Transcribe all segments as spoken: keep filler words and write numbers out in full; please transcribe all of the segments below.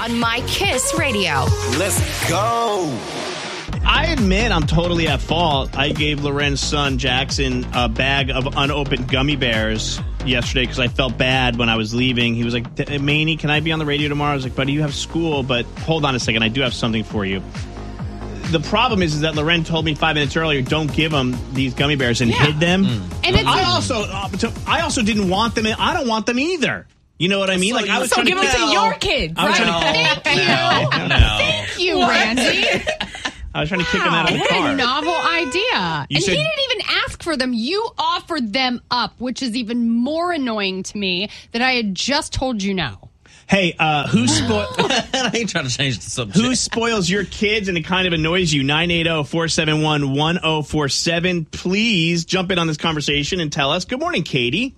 on My Kiss Radio. Let's go. I admit I'm totally at fault. I gave Loren's son, Jackson, a bag of unopened gummy bears yesterday because I felt bad when I was leaving. He was like, Maney, can I be on the radio tomorrow? I was like, buddy, you have school, but hold on a second. I do have something for you. The problem is, is that Loren told me five minutes earlier, don't give him these gummy bears and yeah. hid them. Mm. And it's I also uh, to, I also didn't want them. I don't want them either. You know what I mean? So, like I was so trying give to them to your kids. I was right? trying to, Thank you. No, no. Thank you, Randy. I was trying to kick him out of the What car. a novel idea. You and said- he didn't even ask for them. You offered them up, which is even more annoying to me that I had just told you no. Hey, uh, who spo- I ain't trying to change the subject. who spoils your kids and it kind of annoys you? nine eight zero, four seven one, one zero four seven. Please jump in on this conversation and tell us. Good morning, Katie.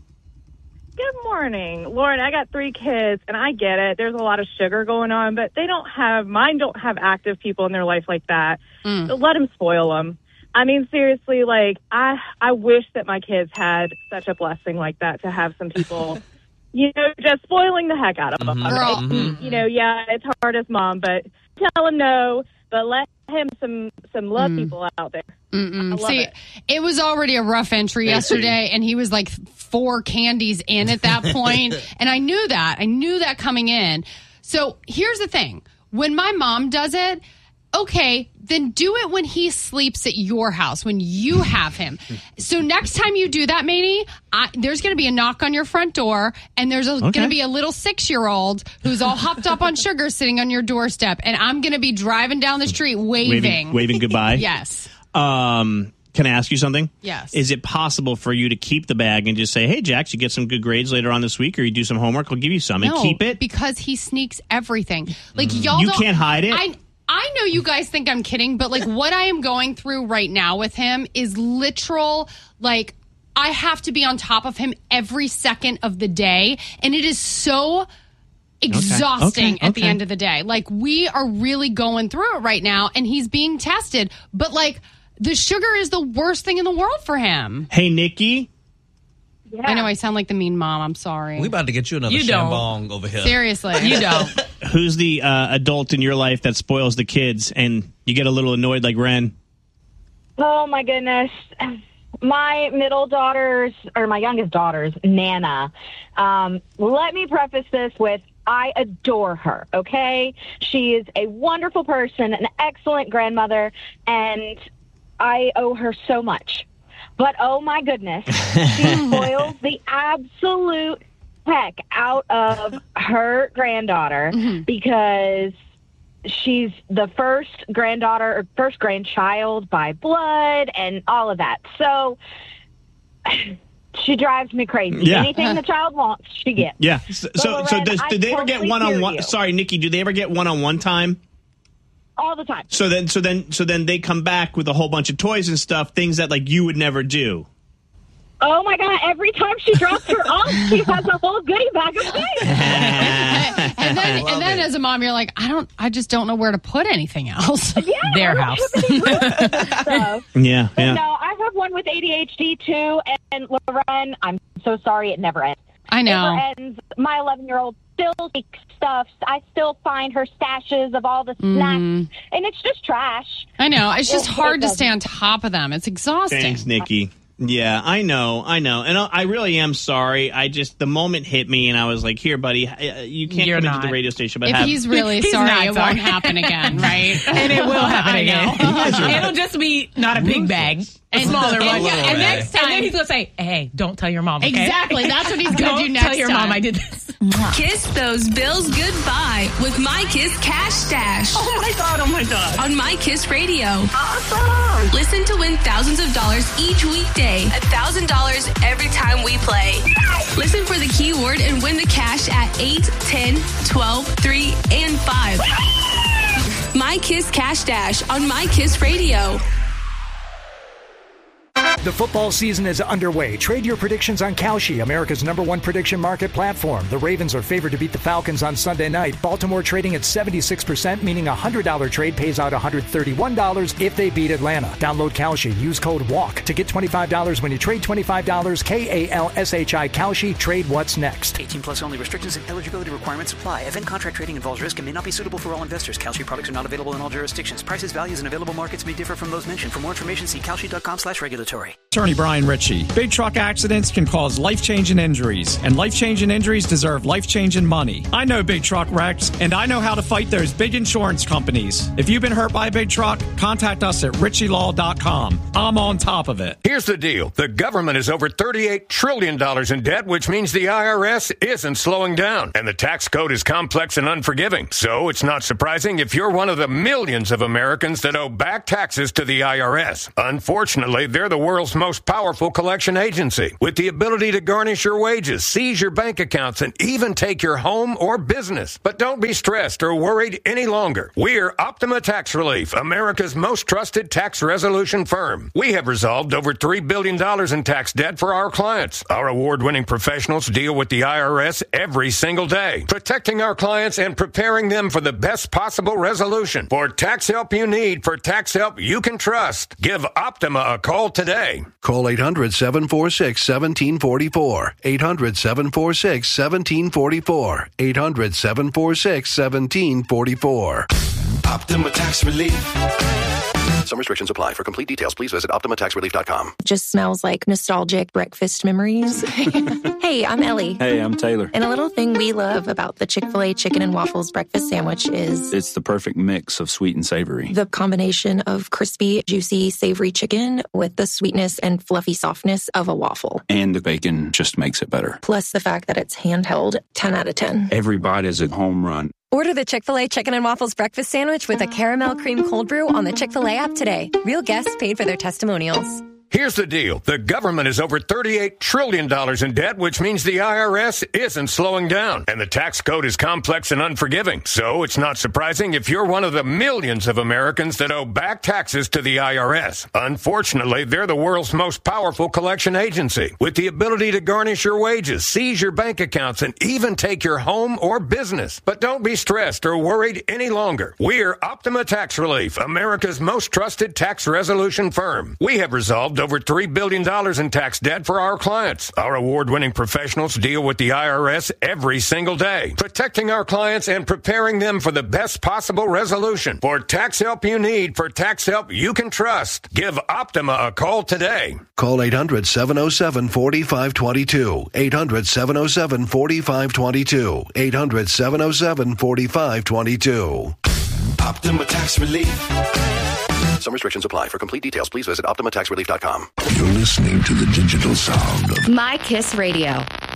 Good morning. Lauren, I got three kids, and I get it. There's a lot of sugar going on, but they don't have, mine don't have active people in their life like that. Mm. So let them spoil them. I mean, seriously, like, I, I wish that my kids had such a blessing like that to have some people, you know, just spoiling the heck out of them. Mhm. Girl. Mm-hmm. You know, yeah, it's hard as mom, but tell him no, but let him some, some love Mm. people out there. Mm-mm. I love See, it. it was already a rough entry yesterday, and he was like four candies in at that point, and I knew that. I knew that coming in. So here's the thing. When my mom does it, okay, then do it when he sleeps at your house, when you have him. So next time you do that, Maney, I, there's going to be a knock on your front door, and there's okay. going to be a little six-year-old who's all hopped up on sugar sitting on your doorstep, and I'm going to be driving down the street waving. Waving, waving goodbye? Yes. Um, can I ask you something? Yes. Is it possible for you to keep the bag and just say, hey, Jax, you get some good grades later on this week, or you do some homework, we'll give you some, No, and keep it? because he sneaks everything. Like y'all You don't- can't hide it? I I know you guys think I'm kidding, but like what I am going through right now with him is literal, like I have to be on top of him every second of the day, and it is so exhausting Okay. at the Okay. end of the day. Like we are really going through it right now, and he's being tested, but like the sugar is the worst thing in the world for him. Hey, Nikki. Yeah. I know I sound like the mean mom. I'm sorry. We about to get you another You don't. shambong over here. Seriously. You don't. Who's the uh, adult in your life that spoils the kids and you get a little annoyed like Ren? Oh, my goodness. My middle daughter's, or my youngest daughter's, Nana. Um, let me preface this with, I adore her, okay? She is a wonderful person, an excellent grandmother, and I owe her so much. But, oh, my goodness, she spoils the absolute heck out of her granddaughter Mm-hmm. because she's the first granddaughter or first grandchild by blood and all of that. So she drives me crazy. Yeah. Anything the child wants, she gets. Yeah. So, so, Loren, so does, I do they ever totally get one-on-one? hear you. Sorry, Nikki, do they ever get one-on-one time? All the time. So then, so then, so then they come back with a whole bunch of toys and stuff, things that like you would never do. Oh, my God. Every time she drops her off, she has a whole goodie bag of things. and then, Love and then it. as a mom, you're like, I don't, I just don't know where to put anything else. Yeah, Their I don't house. have any room for this stuff. Yeah, But yeah. no, I have one with A D H D too, and Loren, I'm so sorry, it never ends. I know. Never ends. My eleven-year-old still takes stuff. I still find her stashes of all the Mm-hmm. snacks, and it's just trash. I know. It's just It- hard it to doesn't. stay on top of them. It's exhausting. Thanks, Nikki. Yeah, I know, I know, and I I really am sorry. I just the moment hit me, and I was like, "Here, buddy, uh, you can't You're come not. into the radio station." But If have, he's really He's sorry, not it sorry. won't happen again, right? And it will happen I again. know. It'll just be not a big bag, a smaller and one. yeah, and And, next then, and then time- he's going to say, hey, don't tell your mom, okay? Exactly. That's what he's going to Don't do next tell your time. mom I did this. Kiss those bills goodbye with My Kiss Cash Stash. Oh, my God. Oh, my God. On My Kiss Radio. Awesome. Listen to win thousands of dollars each weekday. one thousand dollars every time we play. Listen for the keyword and win the cash at eight, ten, twelve, three, and five. My Kiss Cash Dash on My Kiss Radio. The football season is underway. Trade your predictions on Kalshi, America's number one prediction market platform. The Ravens are favored to beat the Falcons on Sunday night. Baltimore trading at seventy-six percent, meaning a one hundred dollars trade pays out one hundred thirty-one dollars if they beat Atlanta. Download Kalshi. Use code WALK to get twenty-five dollars when you trade twenty-five dollars. K A L S H I Kalshi. Trade what's next. eighteen plus only. Restrictions and eligibility requirements apply. Event contract trading involves risk and may not be suitable for all investors. Kalshi products are not available in all jurisdictions. Prices, values, and available markets may differ from those mentioned. For more information, see kalshi.com slash regulatory. Attorney Brian Ritchie. Big truck accidents can cause life-changing injuries, and life-changing injuries deserve life-changing money. I know big truck wrecks, and I know how to fight those big insurance companies. If you've been hurt by a big truck, contact us at ritchie law dot com. I'm on top of it. Here's the deal. The government is over thirty-eight trillion dollars in debt, which means the I R S isn't slowing down, and the tax code is complex and unforgiving. So it's not surprising if you're one of the millions of Americans that owe back taxes to the I R S. Unfortunately, they're the world's most powerful collection agency, with the ability to garnish your wages, seize your bank accounts, and even take your home or business. But don't be stressed or worried any longer. We're Optima Tax Relief, America's most trusted tax resolution firm. We have resolved over three billion dollars in tax debt for our clients. Our award-winning professionals deal with the I R S every single day, protecting our clients and preparing them for the best possible resolution. For tax help you need, for tax help you can trust, give Optima a call today. Call eight hundred, seven four six, one seven four four. eight hundred, seven four six, one seven four four. eight hundred, seven four six, one seven four four. Optima Tax Relief. Some restrictions apply. For complete details, please visit optima tax relief dot com. Just smells like nostalgic breakfast memories. Hey, I'm Ellie. Hey, I'm Taylor. And a little thing we love about the Chick-fil-A Chicken and Waffles breakfast sandwich is... it's the perfect mix of sweet and savory. The combination of crispy, juicy, savory chicken with the sweetness and fluffy softness of a waffle. And the bacon just makes it better. Plus the fact that it's handheld, ten out of ten. Every bite is a home run. Order the Chick-fil-A Chicken and Waffles breakfast sandwich with a caramel cream cold brew on the Chick-fil-A app today. Real guests paid for their testimonials. Here's the deal. The government is over thirty-eight trillion dollars in debt, which means the I R S isn't slowing down. And the tax code is complex and unforgiving. So it's not surprising if you're one of the millions of Americans that owe back taxes to the I R S. Unfortunately, they're the world's most powerful collection agency, with the ability to garnish your wages, seize your bank accounts, and even take your home or business. But don't be stressed or worried any longer. We're Optima Tax Relief, America's most trusted tax resolution firm. We have resolved over three billion dollars in tax debt for our clients. Our award-winning professionals deal with the I R S every single day, protecting our clients and preparing them for the best possible resolution. For tax help you need, for tax help you can trust, give Optima a call today. Call eight hundred, seven oh seven, four five two two. eight hundred, seven oh seven, four five two two. eight hundred, seven oh seven, four five two two. Optima Tax Relief. Some restrictions apply. For complete details, please visit optima tax relief dot com. You're listening to the digital sound of My Kiss Radio.